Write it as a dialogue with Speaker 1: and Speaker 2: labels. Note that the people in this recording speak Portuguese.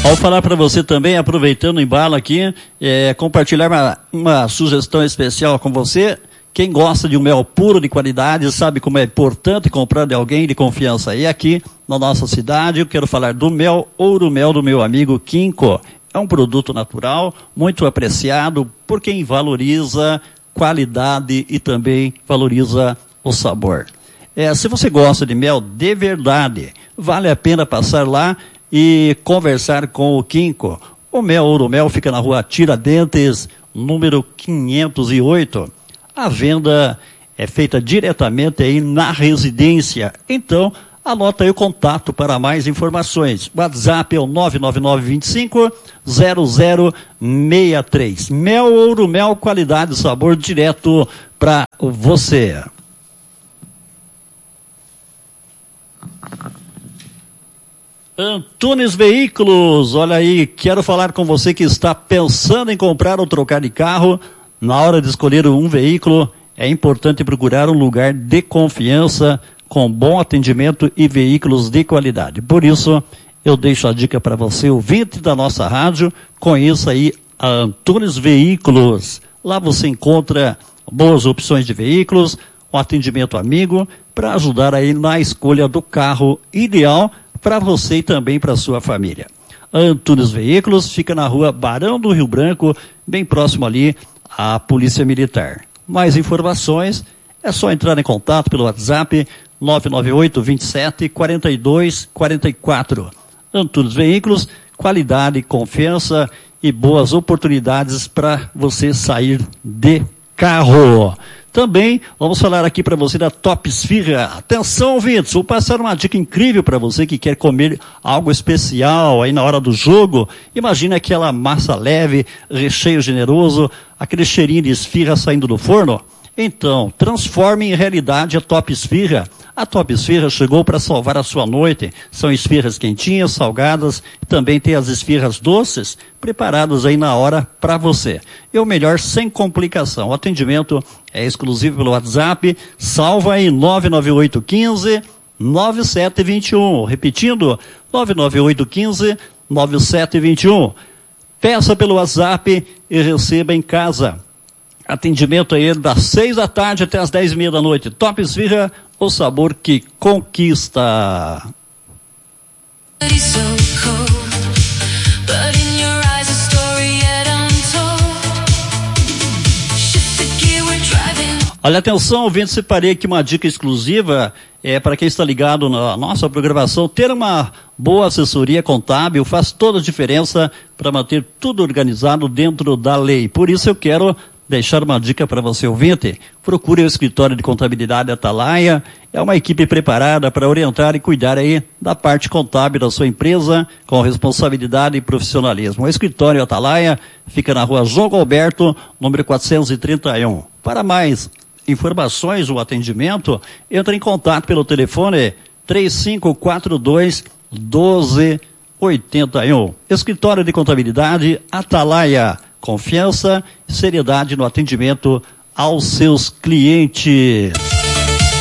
Speaker 1: Ao falar para você também, aproveitando o embalo aqui, compartilhar uma sugestão especial com você. Quem gosta de um mel puro de qualidade sabe como é importante comprar de alguém de confiança. E aqui na nossa cidade eu quero falar do mel Ouro Mel do meu amigo Kinko. É um produto natural, muito apreciado por quem valoriza qualidade e também valoriza o sabor. Se você gosta de mel de verdade, vale a pena passar lá e conversar com o Kinko. O mel Ouro Mel fica na rua Tiradentes, número 508. A venda é feita diretamente aí na residência. Então, anota aí o contato para mais informações. O WhatsApp é o 99925-0063. Mel Ouro Mel, qualidade e sabor direto para você. Antunes Veículos, olha aí, quero falar com você que está pensando em comprar ou trocar de carro. Na hora de escolher um veículo, é importante procurar um lugar de confiança, com bom atendimento e veículos de qualidade. Por isso, eu deixo a dica para você, ouvinte da nossa rádio, conheça aí a Antunes Veículos. Lá você encontra boas opções de veículos, um atendimento amigo, para ajudar aí na escolha do carro ideal para você e também para a sua família. A Antunes Veículos fica na rua Barão do Rio Branco, bem próximo ali à Polícia Militar. Mais informações, é só entrar em contato pelo WhatsApp 998-27-42-44. Antunes Veículos, qualidade, confiança e boas oportunidades para você sair de carro. Também vamos falar aqui para você da Top Esfirra. Atenção, ouvintes, vou passar uma dica incrível para você que quer comer algo especial aí na hora do jogo. Imagina aquela massa leve, recheio generoso, aquele cheirinho de esfirra saindo do forno. Então, transforme em realidade a Top Esfirra. A Top Esfirra chegou para salvar a sua noite. São esfirras quentinhas, salgadas, e também tem as esfirras doces, preparadas aí na hora para você. E o melhor, sem complicação. O atendimento é exclusivo pelo WhatsApp, salva aí 99815-9721. Repetindo, 99815-9721. Peça pelo WhatsApp e receba em casa. Atendimento aí das 6 da tarde até as 10h30 da noite. Top Esfirra, o sabor que conquista. Olha, atenção, ouvinte, separei aqui uma dica exclusiva para quem está ligado na nossa programação. Ter uma boa assessoria contábil faz toda a diferença para manter tudo organizado dentro da lei. Por isso eu quero deixar uma dica para você, ouvinte. Procure o escritório de contabilidade Atalaia. É uma equipe preparada para orientar e cuidar aí da parte contábil da sua empresa com responsabilidade e profissionalismo. O escritório Atalaia fica na rua João Alberto, número 431. Para mais informações ou atendimento, entre em contato pelo telefone 3542-1281. Escritório de contabilidade Atalaia. Confiança e seriedade no atendimento aos seus clientes.